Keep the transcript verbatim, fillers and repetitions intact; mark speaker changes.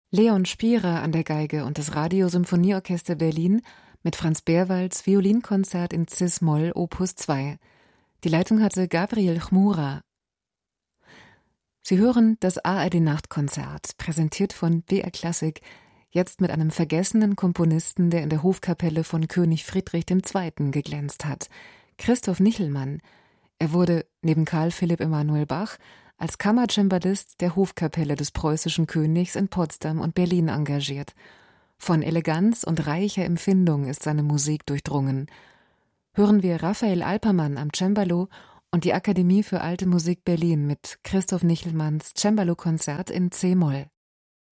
Speaker 1: Leon Spierer an der Geige und das Radiosymphonieorchester Berlin mit Franz Berwalds Violinkonzert in Cis-Moll Opus zwei. Die Leitung hatte Gabriel Chmura. Sie hören das A R D-Nachtkonzert, präsentiert von B R Klassik, jetzt mit einem vergessenen Komponisten, der in der Hofkapelle von König Friedrich der Zweite geglänzt hat, Christoph Nichelmann. Er wurde, neben Karl Philipp Emanuel Bach, als Kammercembalist der Hofkapelle des preußischen Königs in Potsdam und Berlin engagiert. Von Eleganz und reicher Empfindung ist seine Musik durchdrungen. Hören wir Raphael Alpermann am Cembalo und die Akademie für Alte Musik Berlin mit Christoph Nichelmanns Cembalo-Konzert in C-Moll.